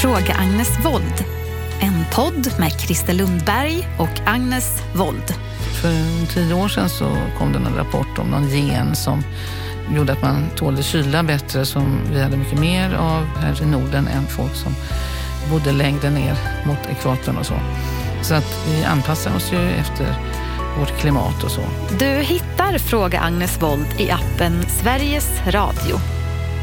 Fråga Agnes Wold. En podd med Christer Lundberg och Agnes Wold. För 10 år sedan så kom det en rapport om någon gen som gjorde att man tålde kyla bättre, som vi hade mycket mer av här i Norden än folk som bodde längre ner mot ekvatorn och så. Så att vi anpassar oss ju efter vårt klimat och så. Du hittar Fråga Agnes Wold i appen Sveriges Radio.